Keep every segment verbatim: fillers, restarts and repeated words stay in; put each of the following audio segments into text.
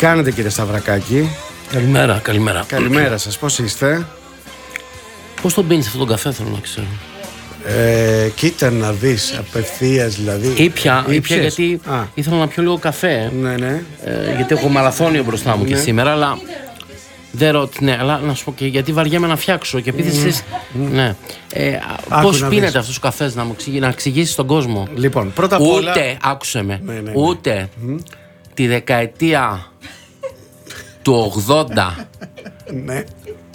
κάνετε, κύριε Σταυρακάκη? Καλημέρα, καλημέρα. Καλημέρα σας, πώς είστε? Πώς τον πίνεις αυτόν τον καφέ, θέλω να ξέρω. Ε, κοίτα να δεις, απευθείας δηλαδή. Ήπια, ήπια γιατί Α. ήθελα να πιω λίγο καφέ. Ναι, ναι. Ε, γιατί έχω μαραθώνιο μπροστά μου ναι. και σήμερα, αλλά δεν ρώτη, ναι, αλλά να σου πω και γιατί βαριέμαι να φτιάξω. Και επειδή mm. εσείς, mm. ναι. Ε, πώς πίνετε αυτούς τους καφές, να μου εξηγήσεις, να εξηγήσεις στον κόσμο. Λοιπόν, πρώτα απ' όλα. Ούτε, άκουσε με, ναι, ναι, ναι. ούτε mm. τη δεκαετία του ογδόντα. Ναι.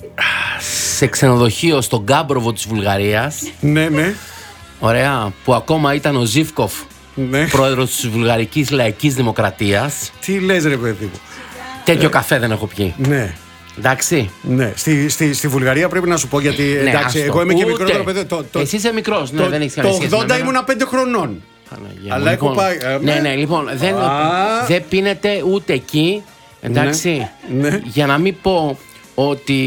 Σε ξενοδοχείο στον Γκάμπροβο της Βουλγαρίας. Ναι, ναι. Ωραία, που ακόμα ήταν ο Ζίβκοφ, ναι. πρόεδρος της Βουλγαρικής Λαϊκής Δημοκρατίας. Τι λες ρε παιδί μου. Τέτοιο ε. καφέ δεν έχω πιει. Ναι. Εντάξει. Ναι. Στη, στη, στη Βουλγαρία πρέπει να σου πω γιατί. Ναι, εντάξει, εγώ είμαι Ούτε. και μικρότερο παιδί. Το, το, Εσύ είσαι μικρός, ναι, το, δεν έχεις το ογδόντα ήμουνα πέντε χρονών. Παναγία, αλλά λοιπόν, έχω πάει. Ναι, ναι, λοιπόν, δεν, δεν πίνετε ούτε εκεί. Εντάξει. Ναι, ναι. Για να μην πω ότι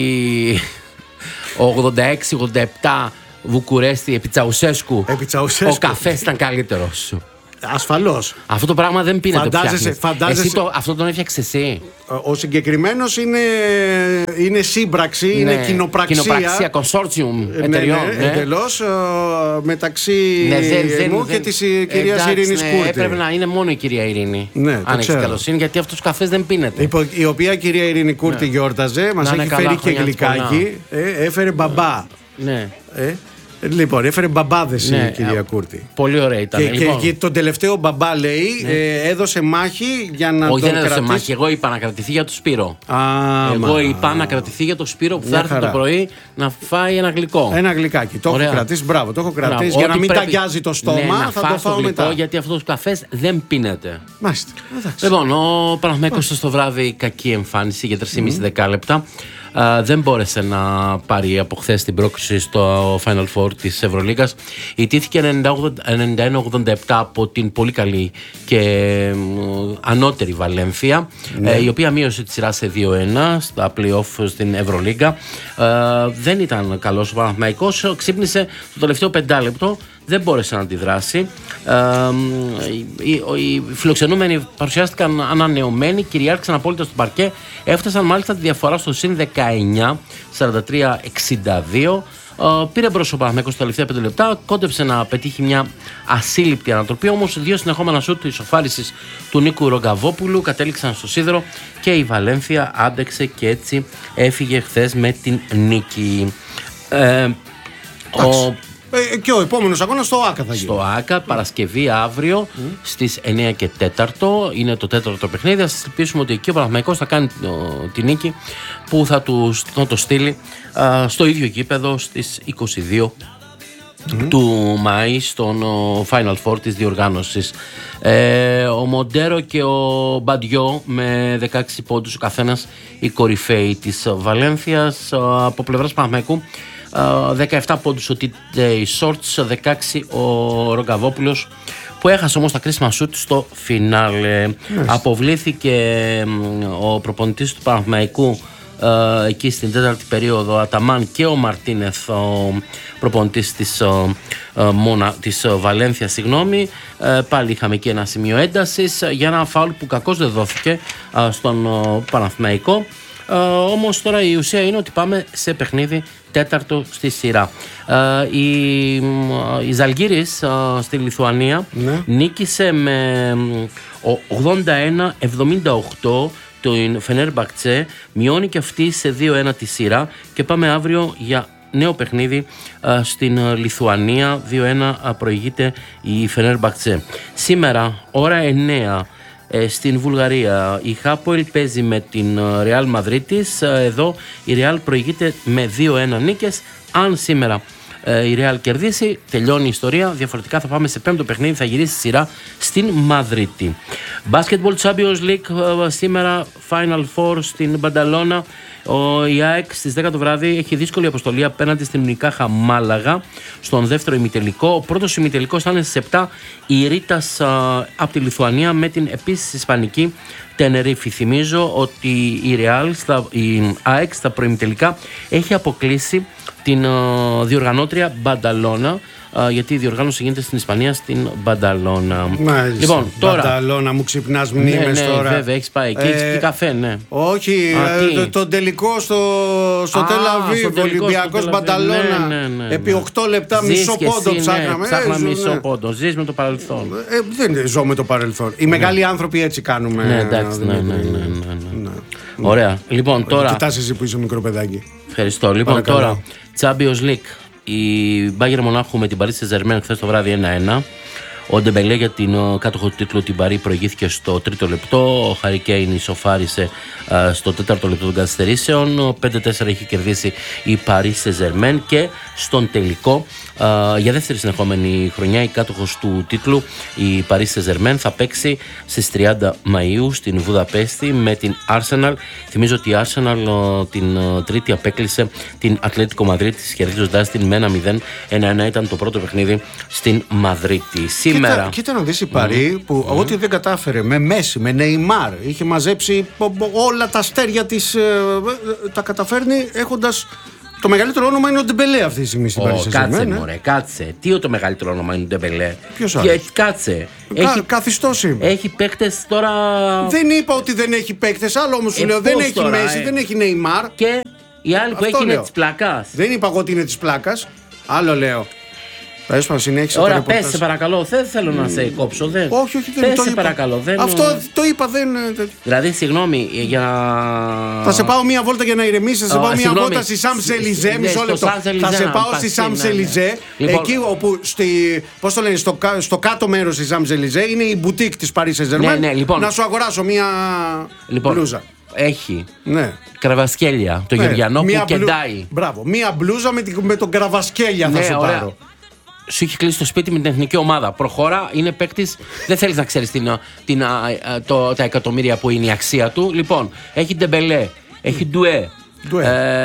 ογδόντα έξι ογδόντα επτά Βουκουρέστι επί Τσαουσέσκου, ο καφές ήταν καλύτερος. Ασφαλώς. Αυτό το πράγμα δεν πίνεται. Φαντάζεσαι, φαντάζεσαι... Εσύ το, αυτό τον έφτιαξες εσύ. Ο συγκεκριμένος είναι, είναι σύμπραξη, ναι. είναι κοινοπραξία. Κοινοπραξία, consortium εταιριών. Ναι, ναι, ναι. εντελώς μεταξύ ναι, δεν, δεν, μου δεν, και της κυρίας Ειρήνης ναι, Κούρτη. Έπρεπε να είναι μόνο η κυρία Ειρήνη. Ναι, αν έχεις καλοσύνη, γιατί αυτός τους καφές δεν πίνεται. Η, η οποία κυρία Ειρήνη Κούρτη ναι. γιόρταζε, μας έχει φέρει και γλυκάκι. Ε, έφερε μπαμπά. Ναι. Ε, Λοιπόν, έφερε μπαμπάδες ναι, η κυρία Κούρτη. Πολύ ωραία ήταν. Και, λοιπόν. και, και τον τελευταίο μπαμπά λέει ναι. ε, έδωσε μάχη για να Όχι, τον δεν έδωσε κρατήσει. μάχη. Εγώ είπα να κρατηθεί για τον Σπύρο. Α, Εγώ μα... είπα να κρατηθεί για τον Σπύρο που θα έρθει το πρωί να φάει ένα γλυκό. Ένα γλυκάκι. Το ωραία. έχω κρατήσει. Μπράβο, το έχω κρατήσει. Μπράβο. Για να μην πρέπει... ταγιάζει το στόμα. Ναι, θα να το φάω το μετά. Γλυκό, γιατί αυτό ο καφές δεν πίνεται. Μάλιστα. Λοιπόν, ο Παναθηναϊκός στο βράδυ κακή εμφάνιση για τρία και μισό δεκάλεπτα. Uh, δεν μπόρεσε να πάρει από χθες την πρόκριση στο Final Four της Ευρωλίγκας. Ιτήθηκε ενενήντα ένα ογδόντα επτά από την πολύ καλή και uh, ανώτερη Βαλένθια, ναι. uh, η οποία μείωσε τη σειρά σε δύο ένα στα play-off στην Ευρωλίγκα. Uh, δεν ήταν καλός ο Παναθηναϊκός, ξύπνησε το τελευταίο πεντάλεπτο. Δεν μπόρεσε να αντιδράσει. Ε, οι, οι, οι φιλοξενούμενοι παρουσιάστηκαν ανανεωμένοι, κυριάρχησαν απόλυτα στο παρκέ. Έφτασαν μάλιστα τη διαφορά στο συν δεκαεννιά, σαράντα τρία εξήντα δύο. Ε, πήρε μπρος ο Παναθηναϊκός στα τελευταία πέντε λεπτά, κόντεψε να πετύχει μια ασύλληπτη ανατροπή. Όμως δύο συνεχόμενα σούτ ισοφάρισης του Νίκου Ρογκαβόπουλου κατέληξαν στο σίδερο και η Βαλένθια άντεξε και έτσι έφυγε χθες με την νίκη. Ε, ο Ε, και ο επόμενος αγώνας στο ΆΚΑ θα γίνει. Στο ΆΚΑ, Παρασκευή αύριο mm. στις εννιά και τέσσερα. Είναι το τέταρτο παιχνίδι. Ας ελπίσουμε ότι εκεί ο Παναθηναϊκός θα κάνει ο, τη νίκη που θα, του, θα το στείλει α, στο ίδιο γήπεδο στις είκοσι δύο mm. του Μάη, στον ο, Final Four της διοργάνωσης. Ε, ο Μοντέρο και ο Μπαντιό με δεκαέξι πόντους ο καθένας, οι κορυφαίοι της Βαλένθιας. Α, από πλευράς Παναθηναϊκού Uh, δεκαεπτά πόντους ο τι τζέι Shorts, δεκαέξι ο Ρογκαβόπουλος, που έχασε όμως τα κρίσιμα σούτ στο φινάλε. Yes. Αποβλήθηκε ο προπονητής του Παναθηναϊκού uh, εκεί στην τέταρτη περίοδο, Αταμάν, και ο Μαρτίνεθ, ο προπονητής της, uh, uh, Μόνα, της uh, Βαλένθια, συγγνώμη. Uh, πάλι είχαμε εκεί ένα σημείο έντασης για ένα φάουλ που κακώς δεν δόθηκε uh, στον uh, Παναθηναϊκό. Uh, όμως τώρα η ουσία είναι ότι πάμε σε παιχνίδι τέταρτο στη σειρά. Uh, η, η Ζαλγκίρις uh, στη Λιθουανία ναι. νίκησε με ογδόντα ένα εβδομήντα οκτώ το Φενέρμπαχτσε, μειώνει και αυτή σε δύο ένα τη σειρά και πάμε αύριο για νέο παιχνίδι uh, στην uh, Λιθουανία. δύο ένα uh, προηγείται η Φενέρμπαχτσε. Σήμερα ώρα εννιά στην Βουλγαρία η Χάποελ παίζει με την Ρεάλ Μαδρίτης. Εδώ η Ρεάλ προηγείται με δύο ένα νίκες. Αν σήμερα η Ρεάλ κερδίσει, τελειώνει η ιστορία. Διαφορετικά θα πάμε σε πέμπτο παιχνίδι, θα γυρίσει η σειρά στην Μαδρίτη. Basketball Champions League σήμερα, Final Four στην Μπανταλώνα. Ο η ΑΕΚ στις δέκα το βράδυ έχει δύσκολη αποστολή απέναντι στην Ουνικάχα Μάλαγα στον δεύτερο ημιτελικό. Ο πρώτος ημιτελικός θα είναι στις επτά, η Ρίτας από τη Λιθουανία με την επίσης ισπανική Τενερίφη. Θυμίζω ότι η Real, η ΑΕΚ στα προημιτελικά έχει αποκλείσει την uh, διοργανώτρια Μπανταλώνα γιατί η διοργάνωση γίνεται στην Ισπανία, στην Μπανταλώνα. Μάλιστα. Λοιπόν, τώρα. Μπανταλώνα, μου ξυπνάς μνήμες ναι, ναι, τώρα. Βέβαια, έχεις πάει εκεί, έχεις πει καφέ, ναι. Όχι, Α, ε, τον τελικό στο, στο Τελαβίβ, Ολυμπιακός Μπανταλώνα. Ναι, ναι, ναι, επί οκτώ λεπτά, μισό πόντο ψάχναμε. Ναι, ψάχναμε ε, μισό ναι. πόντο. Ζεις με το παρελθόν. Ε, δεν ζω με το παρελθόν. Οι ναι. μεγάλοι άνθρωποι έτσι κάνουμε. Ναι, εντάξει, ναι, ναι, ναι, ναι, ναι. ναι. Ωραία. Λοιπόν, τώρα. Κοιτάς εσύ που είσαι μικρό παιδάκι. Ευχαριστώ. Λοιπόν, τώρα. Champions League. Η Bayern Μονάχου με την Paris Saint-Germain χθες το βράδυ ένα ένα. Ο Ντεμπελέ για την κάτοχο του τίτλου την Παρί προηγήθηκε στο τρίτο λεπτό. Ο Harry Kane ισοφάρισε uh, στο τέταρτο λεπτό των καθυστερήσεων. πέντε τέσσερα είχε κερδίσει η Paris Saint-Germain και στον τελικό uh, για δεύτερη συνεχόμενη χρονιά η κάτοχος του τίτλου η Paris Saint-Germain θα παίξει στις τριάντα Μαΐου στην Βουδαπέστη με την Arsenal. Θυμίζω ότι η Arsenal uh, την uh, Τρίτη απέκλεισε την Ατλέτικο Μαδρίτης κερδίζοντας την με ένα μηδέν. ένα ένα ήταν το πρώτο παιχνίδι στην Μαδρίτη. Κοίτα, κοίτα να δεις η Παρί mm. που mm. ό,τι δεν κατάφερε με Μέση, με Νεϊμάρ, είχε μαζέψει όλα τα αστέρια της, ε, τα καταφέρνει έχοντας. Το μεγαλύτερο όνομα είναι ο Ντεμπελέ αυτή τη στιγμή στην Παρί. Κάτσε, ναι. μωρέ, κάτσε. Τι το μεγαλύτερο όνομα είναι ο Ντεμπελέ. Ποιος άλλος? Κάτσε. Κα, έχει, καθιστός είμαι. Έχει παίκτες τώρα. Δεν είπα ότι δεν έχει παίκτες, άλλο όμως σου ε, λέω. Δεν έχει τώρα, Μέση, ε. δεν έχει Νεϊμάρ. Και οι άλλοι που έχει είναι της πλάκας. Δεν είπα εγώ ότι είναι της πλάκας. Άλλο λέω. Ωρα, πες σε παρακαλώ, δεν θέλω να σε κόψω. Δεν... Όχι, όχι, δεν πες το σε είπα. Παρακαλώ, δεν... Αυτό το είπα, δεν. Δηλαδή, συγγνώμη, για. Θα σε πάω μία βόλτα για να ηρεμήσεις. Θα σε πάω μία βόλτα στη Σαμς-Ελιζέ. Μισό λεπτό. Θα σε πάω στη Σαμς-Ελιζέ. Εκεί όπου. Πώς το λένε, στο κάτω μέρος τη Σαμς-Ελιζέ είναι η μπουτίκ της Paris Saint-Germain. Να σου αγοράσω μία μπλούζα. Έχει. Ναι. Κραβασκέλια. Το Γεωργιανό που κεντάει. Μπράβο. Μία μπλούζα με τον κραβασκέλια θα σου πάρω. Σου έχει κλείσει το σπίτι με την εθνική ομάδα. Προχώρα, είναι παίκτη. Δεν θέλει να ξέρει την, την, το, τα εκατομμύρια που είναι η αξία του. Λοιπόν, έχει Ντεμπελέ, έχει Ντουέ. Ε,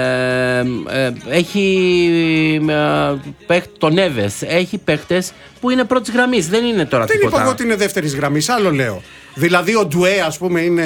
ε, έχει ε, τον Νέβες, έχει παίκτες που είναι πρώτης γραμμής. Δεν είναι τώρα δεν τίποτα. Δεν είπα εγώ ότι είναι δεύτερης γραμμής, άλλο λέω. Δηλαδή ο Ντουέ, ας πούμε, είναι.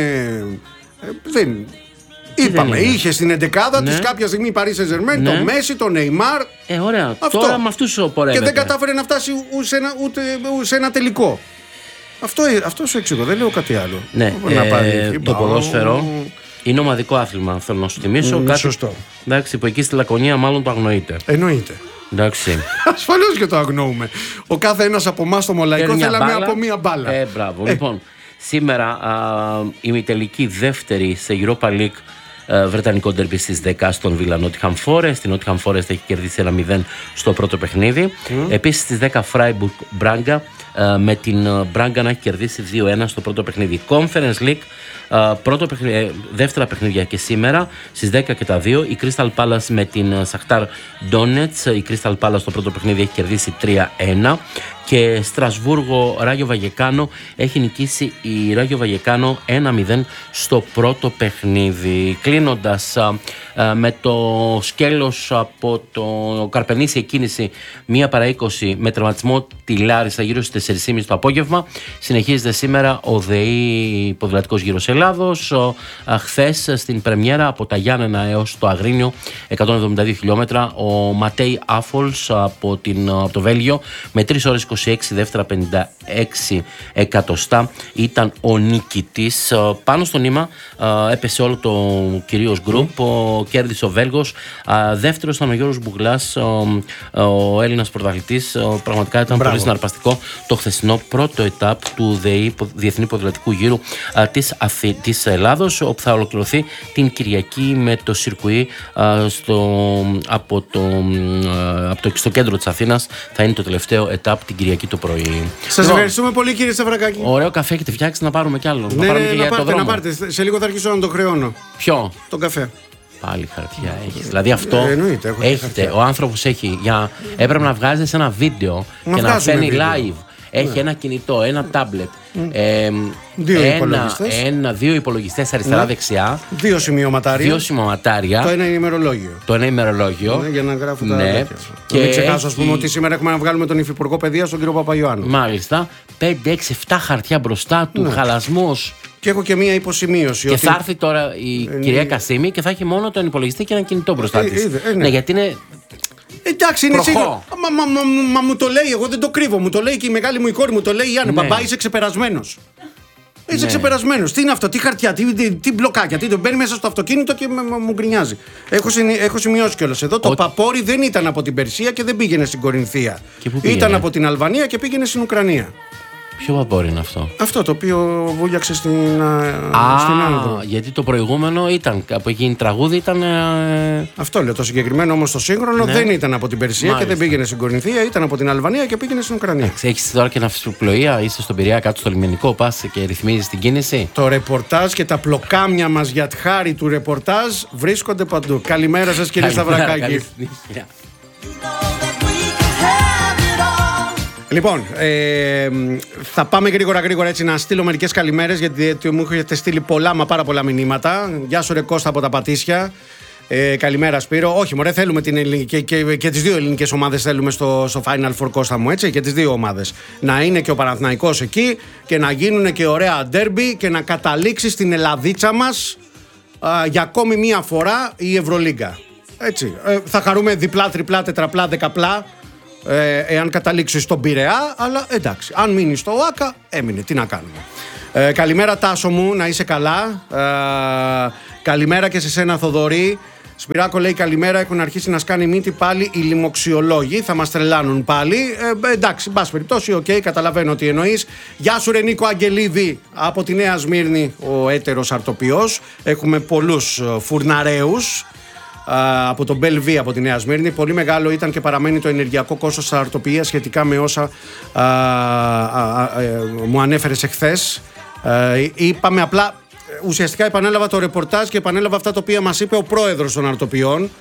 Ε, δεν. Είπαμε, είχε στην εντεκάδα ναι. της κάποια στιγμή η Paris Saint-Germain, ναι. το Μέση, το Νεϊμάρ. Ε, ωραία. Αυτό. Τώρα με αυτούς πορεύεται. Και δεν κατάφερε να φτάσει ούτε, ούτε, ούτε σε ένα τελικό. Αυτό, αυτό σου εξηγώ, δεν λέω κάτι άλλο. Ναι, ε, να πάρει, το ποδόσφαιρο είναι ομαδικό άθλημα, θέλω να σου θυμίσω. Mm, κάτι, σωστό. Εντάξει, που εκεί στη Λακωνία μάλλον το αγνοείται. Εννοείται. Εντάξει. Ασφαλώς και το αγνοούμε. Ο κάθε ένας από εμάς στο Μολαϊκό θέλαμε από μία μπάλα. Ε, μπράβο. Ε. Λοιπόν, σήμερα α, η ημιτελική δεύτερη σε Europa League. Βρετανικό ντέρμπι στις δέκα στον Villa Nottingham Forest. Η Nottingham Forest έχει κερδίσει ένα μηδέν στο πρώτο παιχνίδι. Mm. Επίσης στις δέκα Freiburg Braga με την Braga να έχει κερδίσει δύο ένα στο πρώτο παιχνίδι. Conference League, πρώτο παιχνίδι, δεύτερα παιχνίδια και σήμερα στις δέκα και τα δύο. Η Crystal Palace με την Shakhtar Donetsk. Η Crystal Palace στο πρώτο παιχνίδι έχει κερδίσει τρία ένα. Και Στρασβούργο Ράγιο Βαγεκάνο έχει νικήσει η Ράγιο Βαγεκάνο ένα μηδέν στο πρώτο παιχνίδι. Κλείνοντας α, α, με το σκέλος από το Καρπενήσι εκκίνηση μία παρά είκοσι με τερματισμό τη Λάρισα γύρω στις τέσσερις και μισή το απόγευμα. Συνεχίζεται σήμερα ο ΔΕΗ Ποδηλατικός Γύρος Ελλάδος. Χθες στην πρεμιέρα από τα Γιάννενα έως το Αγρίνιο εκατόν εβδομήντα δύο χιλιόμετρα ο Ματέι Άφολς από, την, από το Βέλγιο με τρεις ώρες είκοσι έξι δεύτερα πενήντα έξι εκατοστά ήταν ο νικητής. Πάνω στο νήμα έπεσε όλο το κυρίως γκρουπ. Ο, κέρδισε ο Βέλγος. Δεύτερος ήταν ο Γιώργος Μπουγλάς, ο, ο Έλληνας πρωταθλητής. Πραγματικά ήταν Μπράβο. πολύ συναρπαστικό το χθεσινό πρώτο ετάπ του ΔΕΗ Διεθνή Ποδηλατικού Γύρου της, Αθή, της Ελλάδος, όπου θα ολοκληρωθεί την Κυριακή με το σιρκουί στο, από το, από το, στο κέντρο της Αθήνας. Θα είναι το τελευταίο ετάπ την Κυριακή το πρωί. Σας λοιπόν, ευχαριστούμε πολύ, κύριε Σταυρακάκη. Ωραίο καφέ έχετε φτιάξει, να πάρουμε κι άλλο. Ναι, να πάρουμε ναι, και να, για πάρτε, το δρόμο. να πάρετε. Σε λίγο θα αρχίσω να το χρεώνω. Ποιο? Τον καφέ. Πάλι χαρτιά έχεις. Δηλαδή αυτό ε, εννοείται, έχετε. Ο άνθρωπος έχει. Για, έπρεπε να βγάζεις ένα βίντεο να και να φαίνει live. Έχει ναι. ένα κινητό, ένα τάμπλετ. Mm. Ε, δύο ένα, υπολογιστές. Ένα, δύο υπολογιστές αριστερά-δεξιά. Ναι. Δύο σημειωματάρια. Δύο σημειωματάρια. Το ένα είναι ημερολόγιο. Το ένα ημερολόγιο. Ναι, για να γράφω τα ναι. Και μην ξεχάσω, ας πούμε, ότι σήμερα έχουμε να βγάλουμε τον Υφυπουργό Παιδείας, τον κύριο Παπαϊωάννου. Μάλιστα. πέντε, έξι, επτά χαρτιά μπροστά του, ναι. χαλασμός. Και έχω και μία υποσημείωση. Και ότι... θα έρθει τώρα η ε, κυρία Κασίμη και θα έχει μόνο τον υπολογιστή και ένα κινητό μπροστά της. Ε, ε, ε, ναι. ναι, γιατί είναι. Εντάξει, είναι σίγουρο. Μα, μα, μα, μα μου το λέει, εγώ δεν το κρύβω. Μου το λέει και η μεγάλη μου η κόρη μου το λέει. Γιάννη, ναι. Μπαμπά, είσαι ξεπερασμένος. Είσαι ναι. ξεπερασμένος. Τι είναι αυτό, τι χαρτιά, τι, τι, τι μπλοκάκια. Τι το μπαίνει μέσα στο αυτοκίνητο και με, με, μου γκρινιάζει. Έχω, έχω σημειώσει κιόλας εδώ. Το Ο... παπόρι δεν ήταν από την Περσία και δεν πήγαινε στην Κορινθία. Ήταν από την Αλβανία και πήγαινε στην Ουκρανία. Ποιο βαπόρι είναι αυτό? Αυτό το οποίο βούλιαξε στην, Α, στην Άνδρο. Γιατί το προηγούμενο ήταν από εκείνη τραγούδι ήταν. Ε... Αυτό λέω. Το συγκεκριμένο όμως το σύγχρονο ναι. δεν ήταν από την Περσία. Μάλιστα. Και δεν πήγαινε στην Κορινθία, ήταν από την Αλβανία και πήγαινε στην Ουκρανία. Έχεις τώρα και ναυσιπλοεία, είσαι στον Πειραιά κάτω στο λιμενικό, πας και ρυθμίζεις την κίνηση. Το ρεπορτάζ και τα πλοκάμια μας για χάρη του ρεπορτάζ βρίσκονται παντού. Καλημέρα σας, κύριε Σταυρακάκη. Λοιπόν, ε, θα πάμε γρήγορα γρήγορα έτσι να στείλω μερικές καλημέρες, γιατί μου έχετε στείλει πολλά μα πάρα πολλά μηνύματα. Γεια σου ρε Κώστα από τα Πατήσια. Ε, καλημέρα Σπύρο. Όχι μωρέ, θέλουμε την ελληνική, και, και, και τις δύο ελληνικές ομάδες θέλουμε στο, στο Final Four, Κώστα μου, έτσι, και τις δύο ομάδες. Να είναι και ο Παναθηναϊκός εκεί και να γίνουν και ωραία ντέρμπι και να καταλήξει στην Ελλαδίτσα μας α, για ακόμη μία φορά η Ευρωλίγκα. Έτσι, ε, θα χαρούμε διπλά, τριπλά, τετραπλά, δεκαπλά. Ε, εάν καταλήξει στον Πειραιά, αλλά εντάξει, αν μείνει στο ΟΑΚΑ, έμεινε. Τι να κάνουμε. Ε, καλημέρα Τάσο μου, να είσαι καλά. Ε, καλημέρα και σε σένα Θοδωρή. Σπυράκο λέει καλημέρα. Έχουν αρχίσει να σκάνει μύτη πάλι οι λοιμοξιολόγοι. Θα μας τρελάνουν πάλι. Ε, εντάξει, μπας περιπτώσει, οκ, okay, καταλαβαίνω τι εννοείς. Γεια σου ρε Νίκο Αγγελίδη από τη Νέα Σμύρνη, ο έτερος αρτοποιός. Έχουμε πολλούς φουρναρέους από τον Μπελβί από τη Νέα Σμύρνη. Πολύ μεγάλο ήταν και παραμένει το ενεργειακό κόστος της αρτοποιίας σχετικά με όσα α, α, α, α, μου ανέφερες εχθές. Είπαμε απλά, ουσιαστικά επανέλαβα το ρεπορτάζ και επανέλαβα αυτά τα οποία μας είπε ο πρόεδρος των αρτοποιών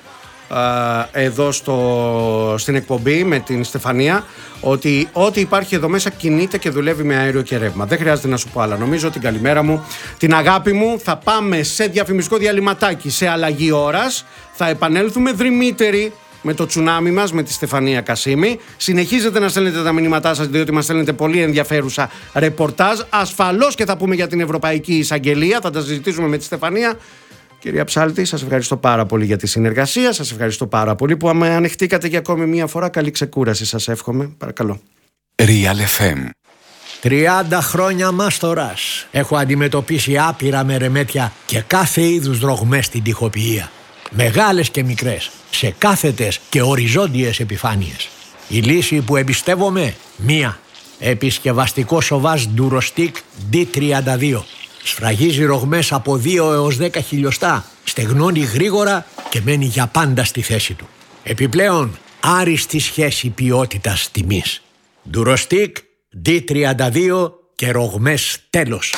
εδώ στο, στην εκπομπή με την Στεφανία, ότι ό,τι υπάρχει εδώ μέσα κινείται και δουλεύει με αέριο και ρεύμα. Δεν χρειάζεται να σου πω άλλα. Νομίζω την καλημέρα μου, την αγάπη μου. Θα πάμε σε διαφημιστικό διαλυματάκι, σε αλλαγή ώρας. Θα επανέλθουμε δρυμύτεροι με το τσουνάμι μας, με τη Στεφανία Κασίμη. Συνεχίζετε να στέλνετε τα μηνύματά σας, διότι μας στέλνετε πολύ ενδιαφέρουσα ρεπορτάζ. Ασφαλώς και θα πούμε για την Ευρωπαϊκή Εισαγγελία. Θα τα συζητήσουμε με τη Στεφανία. Κυρία Ψάλτη, σας ευχαριστώ πάρα πολύ για τη συνεργασία. Σας ευχαριστώ πάρα πολύ που με ανεχτήκατε για ακόμη μία φορά. Καλή ξεκούραση σας εύχομαι. Παρακαλώ. Real εφ εμ. τριάντα χρόνια μάστορας. Έχω αντιμετωπίσει άπειρα μερεμέτια και κάθε είδους δρογμές στην τοιχοποιία. Μεγάλες και μικρές, σε κάθετες και οριζόντιες επιφάνειες. Η λύση που εμπιστεύομαι, μία. Επισκευαστικό σοβάζ Durostic ντι τριάντα δύο. Σφραγίζει ρογμές από δύο έως δέκα χιλιοστά, στεγνώνει γρήγορα και μένει για πάντα στη θέση του. Επιπλέον, άριστη σχέση ποιότητας τιμής. Durostic ντι τριάντα δύο και ρογμές τέλος.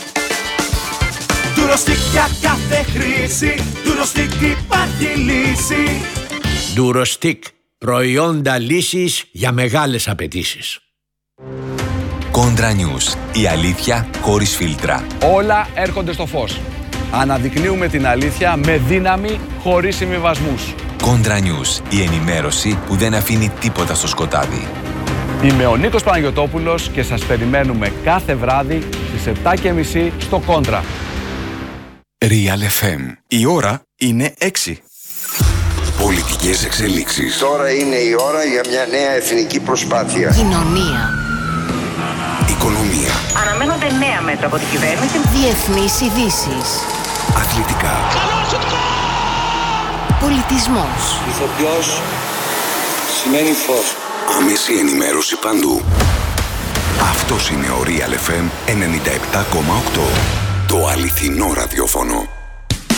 Durostic για κάθε χρήση, Durostic υπάρχει λύση. Durostic, προϊόντα λύσης για μεγάλες απαιτήσεις. Κόντρα News. Η αλήθεια χωρίς φίλτρα. Όλα έρχονται στο φως. Αναδεικνύουμε την αλήθεια με δύναμη, χωρίς συμβιβασμούς. Κόντρα News. Η ενημέρωση που δεν αφήνει τίποτα στο σκοτάδι. Είμαι ο Νίκος Παναγιωτόπουλος και σας περιμένουμε κάθε βράδυ στις επτά και μισή στο Κόντρα. Real εφ εμ. Η ώρα είναι έξι. Πολιτικές εξελίξεις. Τώρα είναι η ώρα για μια νέα εθνική προσπάθεια. Κοινωνία. Οικονομία. Αναμένονται νέα μέτρα από την κυβέρνηση. Διεθνείς ειδήσεις. Αθλητικά. Πολιτισμός. Ηθοποιός σημαίνει φως. Άμεση ενημέρωση παντού. Αυτός είναι ο Real εφ εμ ενενήντα επτά κόμμα οκτώ. Το αληθινό ραδιόφωνο.